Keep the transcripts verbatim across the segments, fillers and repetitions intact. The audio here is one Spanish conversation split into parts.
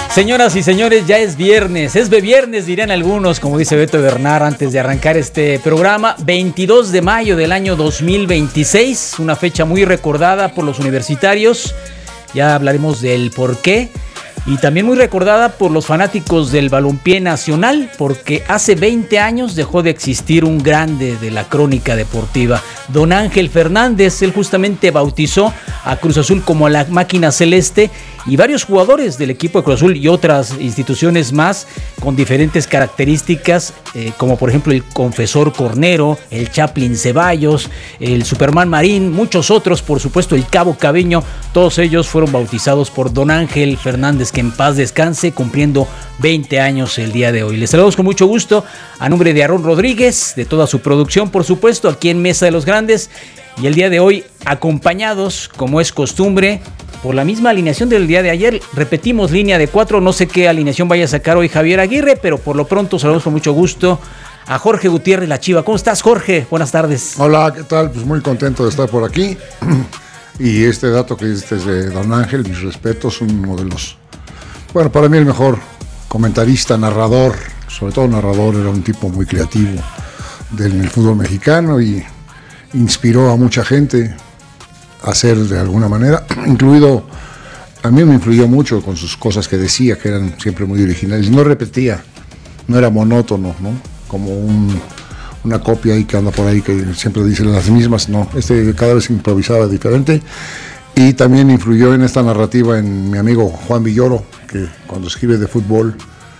Señoras y señores, ya es viernes, es de viernes dirían algunos, como dice Beto Bernard antes de arrancar este programa. Veintidós de mayo del año dos mil veintiséis, una fecha muy recordada por los universitarios, ya hablaremos del por qué. Y también muy recordada por los fanáticos del balompié nacional, porque hace veinte años dejó de existir un grande de la crónica deportiva, don Ángel Fernández. Él justamente bautizó a Cruz Azul como la máquina celeste, y varios jugadores del equipo de Cruz Azul y otras instituciones más con diferentes características, eh, como por ejemplo el Confesor Cornero, el Chaplin Ceballos, el Superman Marín, muchos otros, por supuesto el Cabo Cabeño. Todos ellos fueron bautizados por don Ángel Fernández, que en paz descanse, cumpliendo veinte años el día de hoy. Les saludamos con mucho gusto a nombre de Aarón Rodríguez, de toda su producción, por supuesto, aquí en Mesa de los Grandes, y el día de hoy acompañados, como es costumbre, por la misma alineación del día de ayer. Repetimos línea de cuatro, no sé qué alineación vaya a sacar hoy Javier Aguirre, pero por lo pronto saludamos con mucho gusto a Jorge Gutiérrez, la Chiva. ¿Cómo estás, Jorge? Buenas tardes. Hola, ¿qué tal? Pues muy contento de estar por aquí. Y este dato que dices es de don Ángel, mis respetos, uno de los, bueno, para mí el mejor comentarista, narrador, sobre todo narrador, era un tipo muy creativo del fútbol mexicano y inspiró a mucha gente a hacer de alguna manera, incluido, a mí me influyó mucho con sus cosas que decía, que eran siempre muy originales, no repetía, no era monótono, ¿no? Como un, una copia ahí que anda por ahí que siempre dice las mismas, no, este cada vez improvisaba diferente. Y también influyó en esta narrativa en mi amigo Juan Villoro, que cuando escribe de fútbol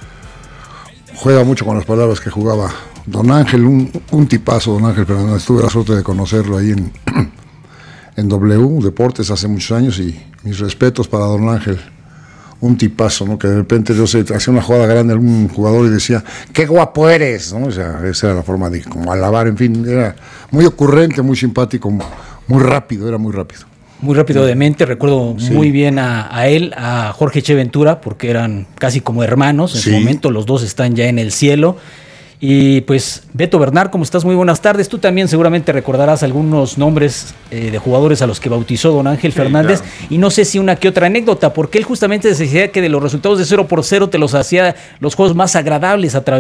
juega mucho con las palabras que jugaba don Ángel, un, un tipazo, don Ángel Fernández. Tuve la suerte de conocerlo ahí en, en W Deportes hace muchos años, y mis respetos para don Ángel, un tipazo, ¿no? Que de repente yo sé, hacía una jugada grande a algún jugador y decía, ¡qué guapo eres!, ¿no? O sea, esa era la forma de como alabar, en fin, era muy ocurrente, muy simpático, muy rápido, era muy rápido. Muy rápido de mente, recuerdo sí. muy bien a, a él, a Jorge Cheventura, porque eran casi como hermanos en sí. su momento, los dos están ya en el cielo. Y pues, Beto Bernard, ¿cómo estás? Muy buenas tardes. Tú también seguramente recordarás algunos nombres eh, de jugadores a los que bautizó don Ángel sí, Fernández, claro. Y no sé si una que otra anécdota, porque él justamente decía que de los resultados de cero por cero te los hacía los juegos más agradables a través